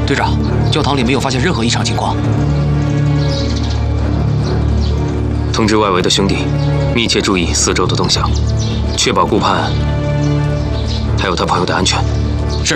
队长，教堂里没有发现任何异常情况。 通知外围的兄弟，密切注意四周的动向，确保顾盼还有他朋友的安全。 是。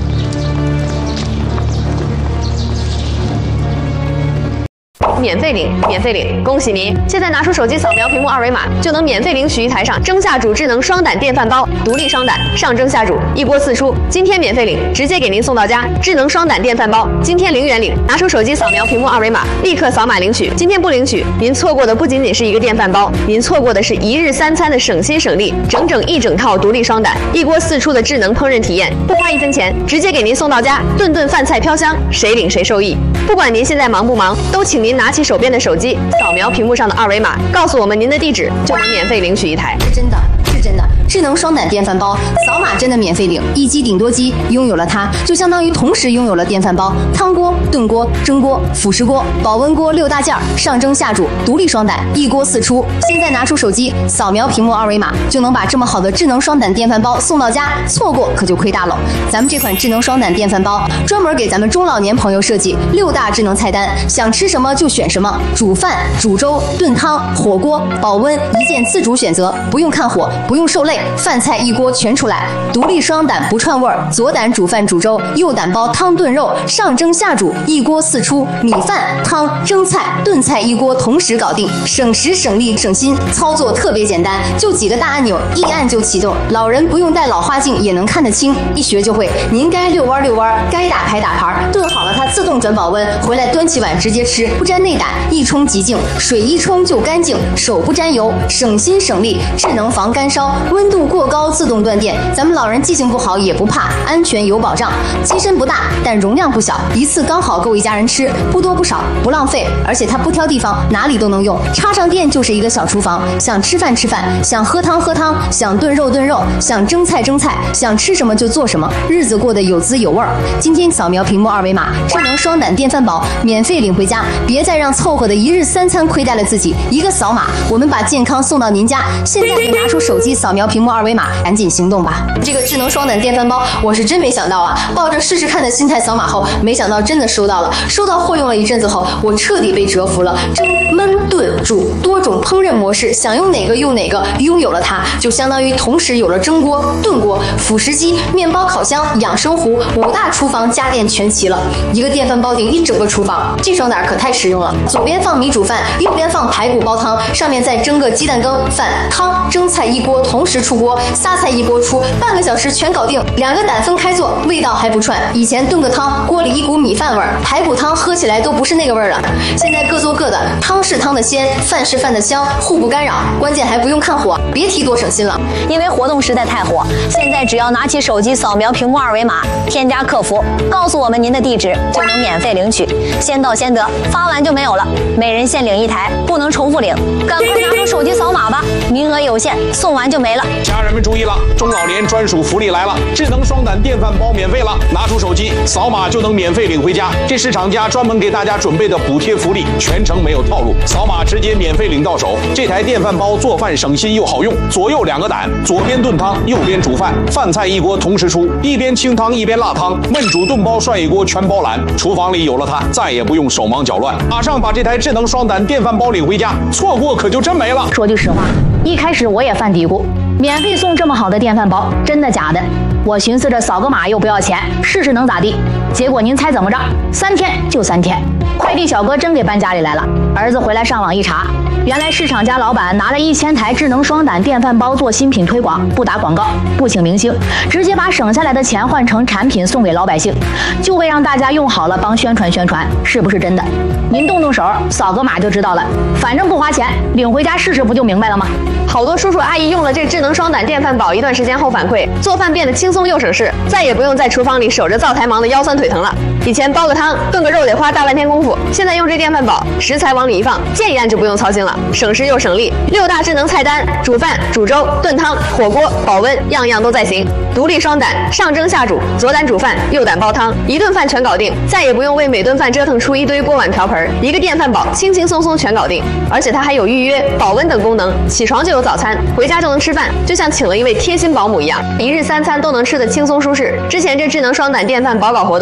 免费领，免费领！恭喜您！现在拿出手机扫描屏幕二维码，就能免费领取一台上蒸下煮智能双胆电饭煲，独立双胆，上蒸下煮，一锅四出。今天免费领，直接给您送到家。智能双胆电饭煲，今天0元领！拿出手机扫描屏幕二维码，立刻扫码领取。今天不领取，您错过的不仅仅是一个电饭煲，您错过的是1日3餐的省心省力，整整一整套独立双胆，一锅四出的智能烹饪体验，不花1分钱，直接给您送到家，顿顿饭菜飘香，谁领谁受益。不管您现在忙不忙，都请您拿起手边的手机，扫描屏幕上的二维码，告诉我们您的地址，就能免费领取一台。 是真的，是真的。智能双胆电饭煲，扫码真的免费领，一机顶多机，拥有了它，就相当于同时拥有了电饭煲、汤锅、炖锅、蒸锅、辅食锅、保温锅6大件，上蒸下煮，独立双胆，一锅四出。现在拿出手机，扫描屏幕二维码，就能把这么好的智能双胆电饭煲送到家，错过可就亏大了。咱们这款智能双胆电饭煲，专门给咱们中老年朋友设计6大智能菜单，想吃什么就选什么，煮饭、煮粥、炖汤、火锅、保温，一键自主选择，不用看火，不用受累。饭菜一锅全出来，独立双胆不串味儿，左胆煮饭煮粥，右胆煲汤炖肉，上蒸下煮，一锅四出，米饭、汤、蒸菜、炖菜一锅同时搞定，省时省力省心，操作特别简单，就几个大按钮，一按就启动，老人不用戴老花镜也能看得清，一学就会。您该遛弯遛弯，该打牌打牌，炖好了它自动转保温，回来端起碗直接吃，不沾内胆，一冲即净，水一冲就干净，手不沾油，省心省力，智能防干烧，温度过高自动断电，咱们老人记性不好也不怕，安全有保障。机身不大，但容量不小，一次刚好够一家人吃，不多不少，不浪费，而且它不挑地方，哪里都能用，插上电就是一个小厨房，想吃饭吃饭，想喝汤喝汤，想炖肉炖肉，想蒸菜蒸菜，想吃什么就做什么，日子过得有滋有味儿。今天扫描屏幕二维码，智能双胆电饭煲免费领回家，别再让凑合的1日3餐亏待了自己，一个扫码，我们把健康送到您家。现在就拿出手机扫描屏幕二维码，赶紧行动吧！这个智能双胆电饭煲，我是真没想到啊！抱着试试看的心态扫码后，没想到真的收到了。收到货用了一阵子后，我彻底被折服了。蒸、焖、炖、煮多种烹饪模式，想用哪个用哪个，拥有了它，就相当于同时有了蒸锅、炖锅、辅食机、面包烤箱、养生壶5大厨房家电全齐了。一个电饭煲顶一整个厨房，这双胆可太实用了。左边放米煮饭，右边放排骨煲汤，上面再蒸个鸡蛋羹、饭、汤、蒸菜一锅同时出锅，仨菜一锅出，半个小时全搞定。2个胆分开做，味道还不串。以前炖个汤，锅里一股米饭味儿，排骨汤喝起来都不是那个味儿了。现在各做各的，汤是汤的鲜，饭是饭的香，互不干扰。关键还不用看火，别提多省心了。 因为活动实在太火，现在只要拿起手机扫描屏幕二维码，添加客服，告诉我们您的地址，就能免费领取，先到先得，发完就没有了。每人限领1台，不能重复领，赶快拿出手机扫码吧，名额有限，送完就没了。 家人们注意了，中老年专属福利来了，智能双胆电饭煲免费了，拿出手机扫码就能免费领回家。这是厂家专门给大家准备的补贴福利，全程没有套路，扫码直接免费领到手。这台电饭煲做饭省心又好用，左右2个胆，左边炖汤，右边煮饭，饭菜一锅同时出，一边清汤一边辣汤，焖煮炖煲涮一锅全包揽。厨房里有了它，再也不用手忙脚乱，马上把这台智能双胆电饭煲领回家，错过可就真没了。 说句实话，一开始我也犯嘀咕，免费送这么好的电饭煲，真的假的？我寻思着扫个码又不要钱，试试能咋地？结果您猜怎么着？3天就3天，快递小哥真给搬家里来了。儿子回来上网一查，原来市场家老板拿了1000台智能双胆电饭煲做新品推广，不打广告，不请明星，直接把省下来的钱换成产品送给老百姓，就为让大家用好了帮宣传宣传，是不是真的？您动动手，扫个码就知道了，反正不花钱，领回家试试不就明白了吗？ 好多叔叔阿姨用了这智能双胆电饭煲一段时间后反馈，做饭变得轻松又省事，再也不用在厨房里守着灶台忙得腰酸腿疼了。以前煲个汤、炖个肉得花大半天功夫，现在用这电饭煲，食材往里一放，键一按就不用操心了，省时又省力。6大智能菜单，煮饭、煮粥、炖汤、火锅、保温，样样都在行。独立双胆，上蒸下煮，左胆煮饭，右胆煲汤，一顿饭全搞定，再也不用为每顿饭折腾出一堆锅碗瓢盆，一个电饭煲轻轻松松全搞定。而且它还有预约、保温等功能，起床就有早餐，回家就能吃饭，就像请了一位贴心保姆一样，1日3餐都能吃得轻松舒适。之前这智能双胆电饭煲搞活动，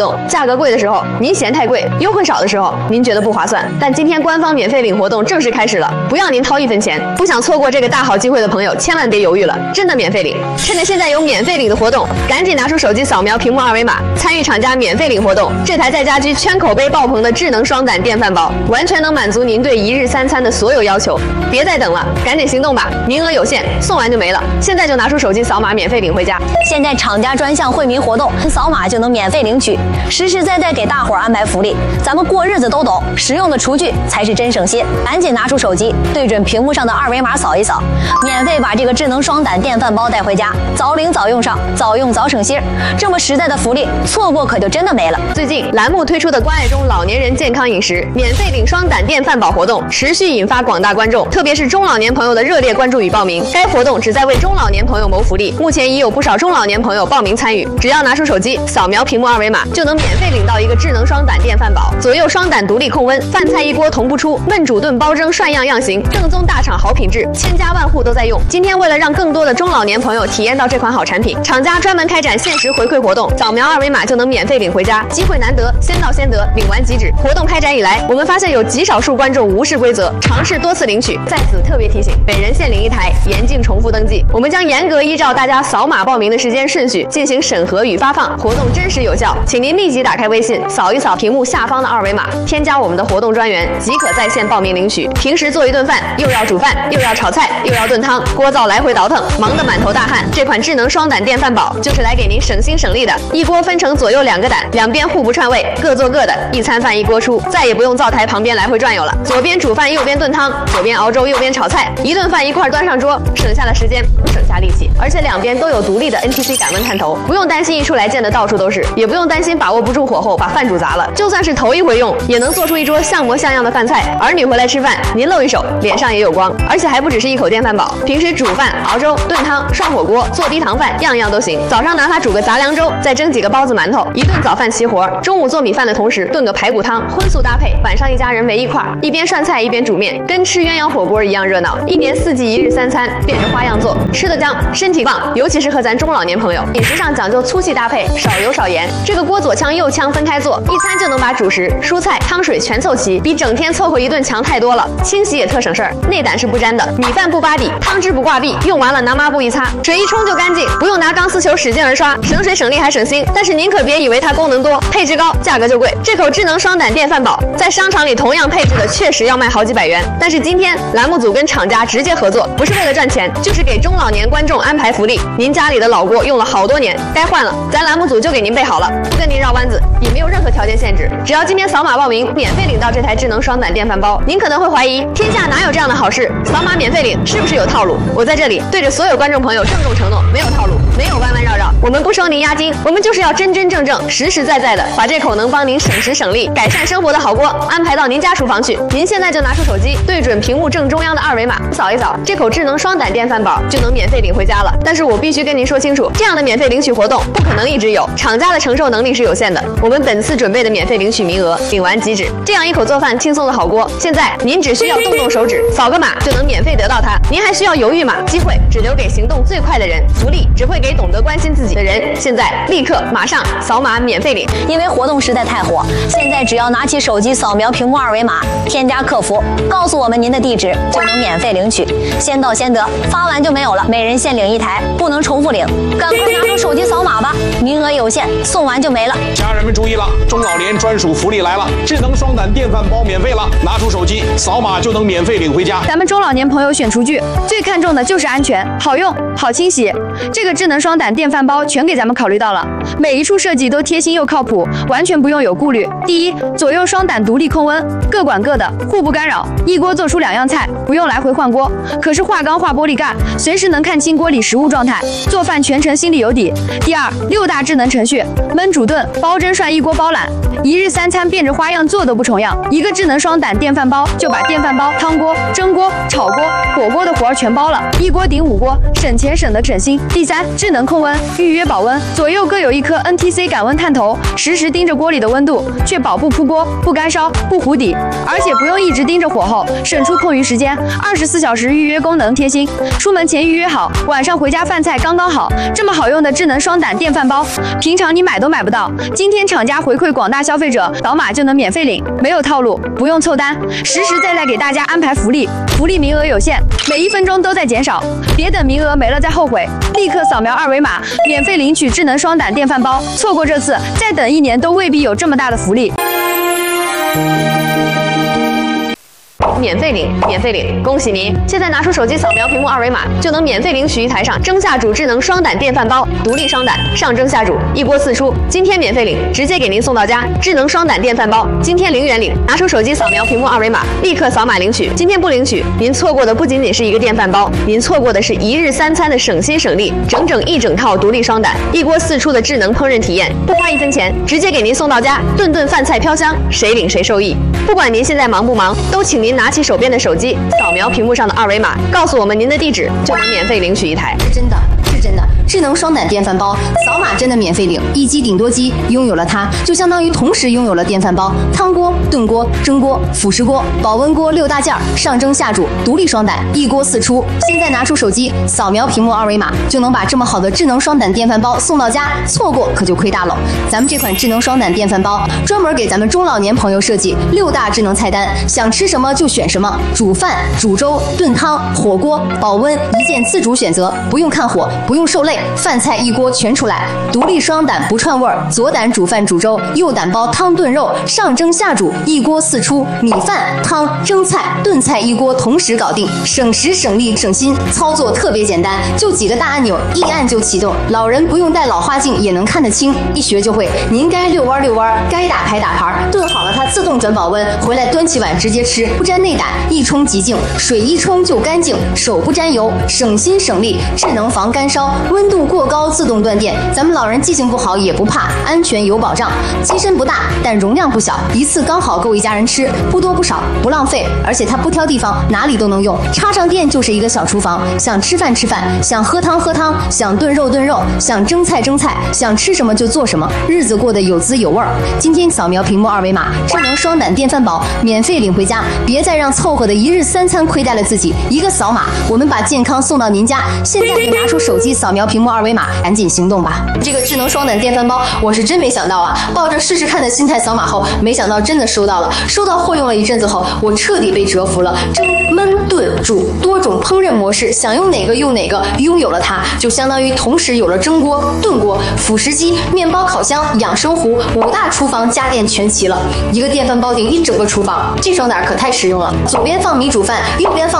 动，价格贵的时候您嫌太贵，优惠少的时候您觉得不划算。但今天官方免费领活动正式开始了，不要您掏1分钱。不想错过这个大好机会的朋友，千万别犹豫了，真的免费领！趁着现在有免费领的活动，赶紧拿出手机扫描屏幕2维码，参与厂家免费领活动。这台在家居圈口碑爆棚的智能双胆电饭煲，完全能满足您对1日3餐的所有要求。别再等了，赶紧行动吧！名额有限，送完就没了。现在就拿出手机扫码免费领回家。 现在厂家专项惠民活动，扫码就能免费领取，实实在在给大伙儿安排福利。咱们过日子都懂，实用的厨具才是真省心。赶紧拿出手机，对准屏幕上的2维码扫一扫，免费把这个智能双胆电饭煲带回家，早领早用上，早用早省心。这么实在的福利，错过可就真的没了。 最近栏目推出的关爱中老年人健康饮食免费领双胆电饭煲活动，持续引发广大观众，特别是中老年朋友的热烈关注与报名。该活动旨在为中老年朋友谋福利，目前已有不少中老年朋友报名参与。只要拿出手机扫描屏幕2维码，就能免费领到一个智能双胆电饭煲，左右双胆独立控温，饭菜一锅同步出，焖煮炖包蒸涮样行，正宗大厂好品质，千家万户都在用。今天为了让更多的中老年朋友体验到这款好产品，厂家专门开展限时回馈活动，扫描2维码就能免费领回家，机会难得，先到先得，领完即止。活动开展以来，我们发现有极少数观众无视规则，尝试多次领取。在此特别提醒，每人限领1台，严禁重复登记。我们将严格依照大家扫码报名的时间顺序进行审核与发放，活动真实有效。请您立即打开微信，扫一扫屏幕下方的2维码，添加我们的活动专员，即可在线报名领取。平时做一顿饭，又要煮饭，又要炒菜，又要炖汤，锅灶来回倒腾，忙得满头大汗。这款智能双胆电饭煲就是来给您省心省力的，一锅分成左右2个胆，两边互不串味，各做各的，一餐饭一锅出，再也不用灶台旁边来回转悠了。左边煮饭，右边炖汤，左边熬粥，右边炒菜，一顿饭一块端上桌，省下了时间，省下力气，而且两边都有独立的 NTC 感温探头，不用担心一出来溅得到处都是，也不用担心把握不住火候把饭煮砸了。就算是头一回用，也能做出一桌像模像样的饭菜。儿女回来吃饭，您露一手，脸上也有光。而且还不只是一口电饭煲，平时煮饭、熬粥、炖汤、涮火锅、做低糖饭，样样都行。早上拿它煮个杂粮粥，再蒸几个包子馒头，一顿早饭齐活。中午做米饭的同时炖个排骨汤，荤素搭配，晚上一家人围一块，一边涮菜一边煮面，跟吃鸳鸯火锅一样热闹。1年4季1日3餐，变着花样做，吃得香，身体棒。尤其适合咱中老年朋友，饮食上讲究粗细搭配，少油少盐。这个锅左炝右炝分开做，一餐就能把主食、蔬菜、汤水全凑齐，比整天凑合一顿强太多了。清洗也特省事儿，内胆是不沾的，米饭不扒底，汤汁不挂壁，用完了拿抹布一擦，水一冲就干净，不用拿钢丝球使劲儿刷，省水省力还省心。但是您可别以为它功能多，配置高，价格就贵。这口智能双胆电饭煲在商场里同样配置的确实要卖好几百元，但是今天栏目组跟厂家直接合作，不是为了赚钱，就是给中老年观众安排福利。您家里的老锅用了好多年，该换了，咱栏目组就给您备好了，不跟您绕弯子，也没有任何条件限制，只要今天扫码报名，免费领到这台智能双胆电饭煲。您可能会怀疑，天下哪有这样的好事？扫码免费领是不是有套路？我在这里对着所有观众朋友郑重承诺，没有套路，没有弯弯绕绕，我们不收您押金，我们就是要真真正正、实实在在的把这口能帮您省时省力、改善生活的好锅安排到您家厨房去。您现在就拿出手机，对准屏幕正中央的2维码，扫一扫，这口智能双胆电饭煲就能免费领回家了。但是我必须跟您说清楚，这样的免费领取活动不可能一直有，厂家的承受能力是有限的。我们本次准备的免费领取名额，领完即止。这样一口做饭轻松的好锅，现在您只需要动动手指，扫个码就能免费得到它。您还需要犹豫吗？机会只留给行动最快的人，福利只会给懂得关心自己的人。现在立刻马上扫码免费领， 因为活动实在太火，现在只要拿起手机扫描屏幕2维码，添加客服，告诉我们您的地址，就能免费领取，先到先得，发完就没有了，每人限领1台，不能重复领。赶快拿出手机扫码吧，名额有限，送完就没了。 家人们注意了，中老年专属福利来了，智能双胆电饭煲免费了，拿出手机扫码就能免费领回家。 咱们中老年朋友选厨具最看重的就是安全、好用、好清洗。这个智能双胆电饭煲全给咱们考虑到了，每一处设计都贴心又靠谱，完全不用有顾虑。第一，左右双胆独立控温，各管各的，互不干扰，一锅做出2样菜，不用来回换锅。可是化钢化玻璃盖，随时能看清锅里食物状态，做饭全程心里有底。第二，6大智能程序，焖煮炖、包蒸涮一锅包揽，1日3餐变着花样做都不重样。一个智能双胆电饭煲就把电饭煲、汤锅、蒸锅、炒锅、火锅的活儿全包了，一锅顶5锅，省钱省得省心。第三，智能控温，预约保温，左右各有一颗 NTC 感温探头，实时盯着锅里的温度，确保不扑锅、不干烧、不糊底，而且不用一直盯着火候，省出空余时间。24小时预约功能贴心，出门前预约好，晚上回家饭菜刚刚好。这么好用的智能双胆电饭煲，平常你买都买不到， 今天厂家回馈广大消费者，扫码就能免费领，没有套路，不用凑单，实实在在给大家安排福利，福利名额有限，每1分钟都在减少，别等名额没了再后悔，立刻扫描2维码，免费领取智能双胆电饭煲，错过这次，再等1年都未必有这么大的福利。 免费领，免费领！恭喜您！现在拿出手机扫描屏幕2维码，就能免费领取一台上蒸下煮智能双胆电饭煲，独立双胆，上蒸下煮，一锅4出。今天免费领，直接给您送到家。智能双胆电饭煲，今天0元领！拿出手机扫描屏幕2维码，立刻扫码领取。今天不领取，您错过的不仅仅是一个电饭煲，您错过的是1日3餐的省心省力，整整1整套独立双胆，一锅4出的智能烹饪体验，不花1分钱，直接给您送到家，顿顿饭菜飘香，谁领谁受益。不管您现在忙不忙，都请您拿起手边的手机，扫描屏幕上的2维码，告诉我们您的地址，就能免费领取一台。 是真的，是真的。智能双胆电饭煲，扫码真的免费领，一机顶多机，拥有了它，就相当于同时拥有了电饭煲、汤锅、炖锅、蒸锅、辅食锅、保温锅6大件，上蒸下煮，独立双胆，一锅4出。现在拿出手机，扫描屏幕2维码，就能把这么好的智能双胆电饭煲送到家，错过可就亏大了。咱们这款智能双胆电饭煲，专门给咱们中老年朋友设计6大智能菜单，想吃什么就选什么，煮饭、煮粥、炖汤、火锅、保温，一键自主选择，不用看火，不用受累。饭菜一锅全出来，独立双胆不串味儿，左胆煮饭煮粥，右胆煲汤炖肉，上蒸下煮，一锅4出，米饭、汤、蒸菜、炖菜一锅同时搞定，省时省力省心，操作特别简单，就几个大按钮，一按就启动，老人不用戴老花镜也能看得清，一学就会。您该遛弯遛弯，该打牌打牌，炖好了它自动转保温，回来端起碗直接吃，不沾内胆，一冲即净，水一冲就干净，手不沾油，省心省力，智能防干烧，温度过高自动断电，咱们老人记性不好也不怕，安全有保障。机身不大，但容量不小，一次刚好够一家人吃，不多不少，不浪费，而且它不挑地方，哪里都能用，插上电就是一个小厨房，想吃饭吃饭，想喝汤喝汤，想炖肉炖肉，想蒸菜蒸菜，想吃什么就做什么，日子过得有滋有味儿。今天扫描屏幕2维码，智能双胆电饭煲免费领回家，别再让凑合的1日3餐亏待了自己，一个扫码，我们把健康送到您家。现在就拿出手机扫描屏幕2维码，赶紧行动吧！这个智能双胆电饭煲，我是真没想到啊！抱着试试看的心态扫码后，没想到真的收到了。收到货用了一阵子后，我彻底被折服了。蒸、焖、炖、煮多种烹饪模式，想用哪个用哪个。拥有了它，就相当于同时有了蒸锅、炖锅、辅食机、面包烤箱、养生壶，5大厨房家电全齐了。一个电饭煲顶一整个厨房，这双胆可太实用了。左边放米煮饭，右边放